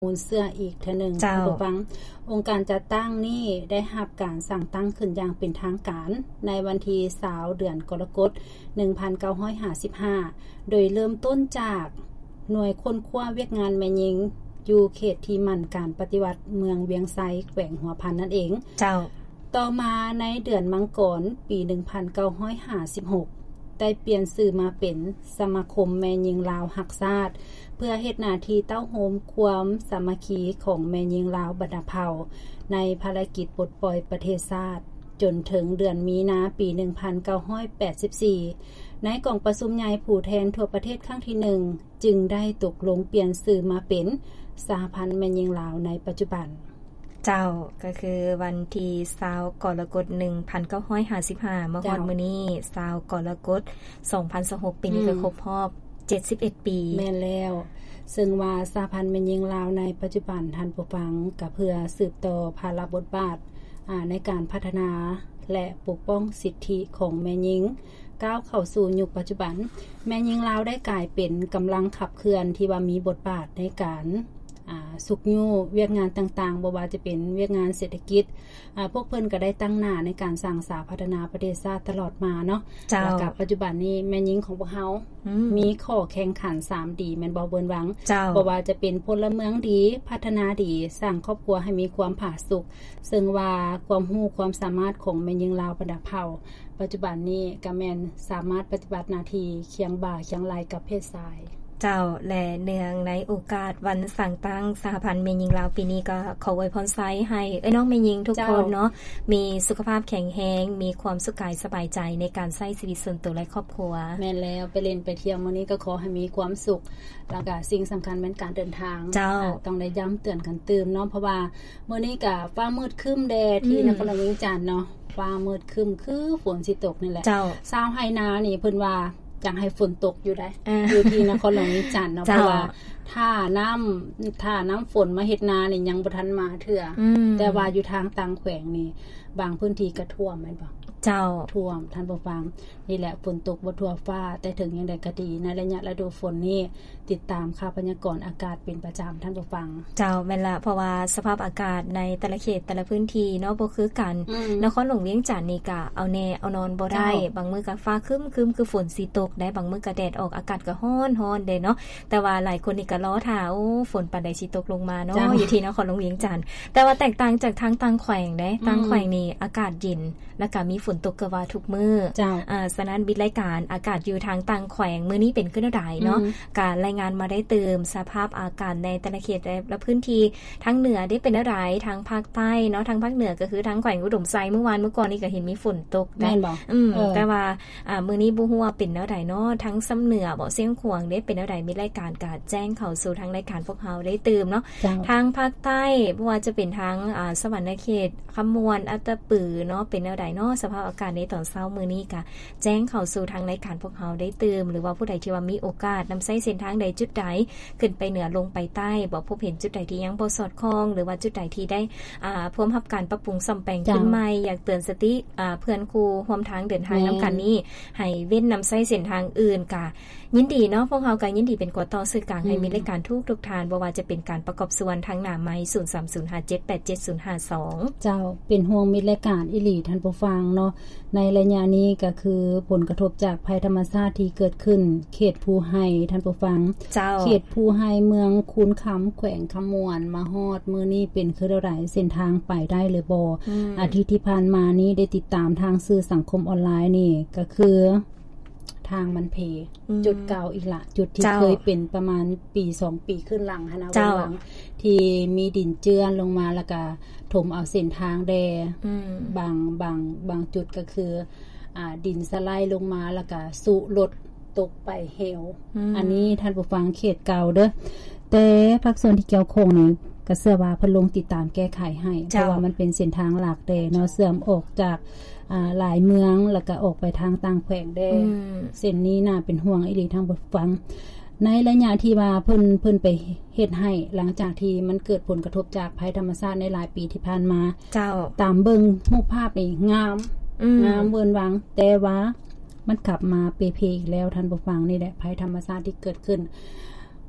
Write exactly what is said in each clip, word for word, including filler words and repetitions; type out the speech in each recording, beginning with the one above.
มูลเสื้ออีกเทื่อนึงท่านผู้ฟังองค์การจัดตั้งนี้ได้รับการสั่งตั้งขึ้นอย่างเป็นทางการในวันที่ยี่สิบเดือนกรกฎาคมหนึ่งพันเก้าร้อยห้าสิบห้าโดยเริ่มต้นจากหน่วยค้นคว้าเวียกงานแม่หญิงอยู่เขตที่มั่นการปฏิวัติเมืองเวียงไซแขวงหัวพันนั่นเองเจ้าต่อมาในเดือนมังกรปีหนึ่งพันเก้าร้อยห้าสิบหกได้เปลี่ยนชื่อมาเป็นสมาคมแม่หญิงลาวรักชาติเพื่อเฮ็ดหน้าที่เต้าโฮมความสามัคคีของแม่หญิงลาวบรรดาเผ่าในภารกิจปลดปล่อยประเทศชาติจนถึงเดือนมีนาปีหนึ่งพันเก้าร้อยแปดสิบสี่ในกองประชุมใหญ่ผู้แทนทั่วประเทศครั้งที่หนึ่งจึงได้ตกลงเปลี่ยนชื่อมาเป็นสหพันธ์แม่หญิงลาวในปัจจุบันเจ้าก็คือวันที่ยี่สิบกรกฎาคมหนึ่งพันเก้าร้อยห้าสิบห้าเมื่อฮอดมื้อนี้ยี่สิบกรกฎาคมสองพันยี่สิบหกปีนี้ก็ครบรอบเจ็ดสิบเอ็ดปีแม่นแล้วซึ่งว่าสหพันธ์แม่หญิงลาวในปัจจุบันท่านผู้ฟังก็เพื่อสืบต่อภาระบทบาทอ่าในการพัฒนาและปกป้องสิทธิของแม่หญิงก้าวเข้าสู่ยุคปัจจุบันแม่หญิงลาวได้กลายเป็นกำลังขับเคลื่อนที่ว่ามีบทบาทในการอ่าสุกยู่เวียกงานต่างๆบ่ว่าจะเป็นเวียกงานเศรษฐกิจอ่าพวกเพิ่นก็ได้ตั้งหน้าในการสร้างสาพัฒนาประเทศชาติตลอดมาเนาะแล้วก็ปัจจุบันนี้แม่หญิงของพวกเฮามีข้อแข่งขันสามดีแม่นบ่เบิ่นหวังบ่ว่าจะเป็นพลเมืองดีพัฒนาดีสร้างครอบครัวให้มีความผาสุกซึ่งว่าความรู้ความสามารถของแม่หญิงลาวบรรดาเผ่าปัจจุบันนี้ก็แม่นสามารถปฏิบัติหน้าที่เคียงบ่าเคียงไหล่กับเพศชายเจ้าและเนื่องในโอกาสวันสั่งตั้งสหพันธ์แม่หญิงลาวปีนี้ก็ขออวยพรไซให้เอ้ยน้องแม่หญิงทุกคนเนาะมีสุขภาพแข็งแรงมีความสุขกายสบายใจในการใช้ชีวิตส่วนตัวและครอบครัวแม่นแล้วไปเล่นไปเที่ยวมื้อนี้ก็ขอให้มีความสุขแล้วก็สิ่งสำคัญเป็นการเดินทางต้องได้ย้ำเตือนกันเตือนเนาะเพราะว่ามื้อนี้ก็ฟ้ามืดครึ้มแดดที่นครหลวงเวียงจันทน์เนาะฟ้ามืดครึ้มคือฝนสิตกนี่แหละชาวไร่นานี่เพิ่นว่าอยากให้ฝนตกอยู่ได้อยู่ที่นครหลวงเวียงจันทน์เนาะเพราะว่าถ้าน้ำถ้าน้ำฝนมาเฮ็ดนานี่ยังบ่ทันมาเทื่อแต่ว่าอยู่ทางต่างแขวงนี่บางพื้นที่ก็ท่วมแม่นบ่เจ้าท่วมท่านผู้ฟังนี่แหละฝนตกบ่ทั่วฟ้าแต่ถึงอย่างใดก็ดีในระยะฤดูฝนนี้ติดตามข่าวพยากรณ์อากาศเป็นประจำท่านผู้ฟังเจ้าแม่นละเพราะว่าสภาพอากาศในแต่ละเขตแต่ละพื้นที่เนาะบ่คือกันนครหลวงเวียงจันทน์นี่ก็เอาแน่เอานอนบ่ได้บางมื้อก็ฟ้าครึ้มๆคือฝนสิตกได้บางมื้อก็แดดออกอากาศก็ร้อนๆเด้เนาะแต่ว่าหลายคนนี่ก็รอท่าโอ้ฝนปานใดสิตกลงมาเนาะอยู่ที่นครหลวงเวียงจันทน์แต่ว่าแตกต่างจากทางต่างแขวงเด้ต่างแขวงนี่อากาศเย็นแล้วก็มีฝนตกกว่าทุกมื้ออ่าสนันบิดรายการอากาศอยู่ทางต่างแขวงมื้อนี้เป็นขึ้นเท่าใดเนาะการรายงานมาได้เติมสภาพอากาศในแต่ละเขตและพื้นที่ทางเหนือได้เป็นเท่าใดทางภาคใต้เนาะทางภาคเหนือก็คือทางแขวงอุดมไซเมื่อวานเมื่อก่อนนี่ก็เห็นมีฝนตกแม่นบ่อืมแต่ว่าอ่ามื้อนี้บ่ฮู้ว่าเป็นเท่าใดเนาะทั้งซ้ำเหนือบ่เสียงขวางได้เป็นเท่าใดมีรายการก็แจ้งเข้าสู่ทางรายการพวกเฮาได้เติมเนาะทางภาคใต้บ่ว่าจะเป็นทางอ่าสวรรณเขตคำมวลอัตตปือเนาะเป็นเท่าใดเนาะสภาพอากาศในตอนเช้ามื้อนี้ก็แจ้งเข้าสู่ทางรายการพวกเฮาได้เติมหรือว่าผู้ใดที่ว่ามีโอกาสนำใช้เส้นทางใดจุดใดขึ้นไปเหนือลงไปใต้บ่พบเห็นจุดใดที่ยังบ่สอดคล้องหรือว่าจุดใดที่ได้อ่าพร้อมรับการปรับปรุงซ่อมแปลงขึ้นใหม่อยากเตือนสติอ่าเพื่อนครูร่วมทางเดินทางนํากันนี้ให้เว้นนำใช้เส้นทางอื่นก็ยินดีเนาะพวกเฮาก็ยินดีเป็นกวต่อสื่อกลางให้มีรายการทุกทุกทานบ่ว่าจะเป็นการประกอบส่วนทางหน้าไม้ศูนย์สามศูนย์ห้าเจ็ดแปดเจ็ดศูนย์ห้าสองเจ้าเป็นห่วงมิตรรายการอีหลีท่านผู้ฟังเนาะในระยะนี้ก็คือผลกระทบจากภัยธรรมชาติที่เกิดขึ้นเขตภูไห้ท่านผู้ฟังเจ้าเขตภูไห้เมืองคูนค้ำแขวงคำมวนมาฮอดมื้อนี้เป็นคือเท่าใดเส้นทางไปได้หรือบ่อาทิตย์ที่ผ่านมานี้ได้ติดตามทางสื่อสังคมออนไลน์นี่ก็คือทางมันเพจุดเก่าอีกละจุดที่เคยเป็นประมาณปีสองปีขึ้นหลังหะนะวันหลังที่มีดินเจือนลงมาแล้วก็ถมเอาเส้นทางแดบางบางบางจุดก็คืออ่าดินสไลด์ลงมาแล้วก็สุรถตกไปเหว อ, อันนี้ท่านผู้ฟังเขตเก่าเด้อแต่ภาคส่วนที่เกี่ยวข้องนี่ก็เชื่อว่าเพิ่นลงติดตามแก้ไขให้เพราะว่ามันเป็นเส้นทางหลักเด้เนาะเสื่อมออกจากอ่าหลายเมืองแล้วก็ออกไปทางต่างแขวงเด้เส้นนี้น่าเป็นห่วงอีหลีทางผู้ฟังในระยะที่ว่าเพิ่นเพิ่นไปเฮ็ดให้หลังจากที่มันเกิดผลกระทบจากภัยธรรมชาติในหลายปีที่ผ่านมาเจ้าตามเบิ่งรูปภาพนี่งามงามเบิ่นวังแต่ว่ามันกลับมาเปเพอีกแล้วท่านผู้ฟังนี่แหละภัยธรรมชาติที่เกิดขึ้น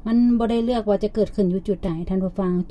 มันบ่ได้เลือกว่าจะเกิดขึ้นอยู่จุดใดท่านผู้ฟัง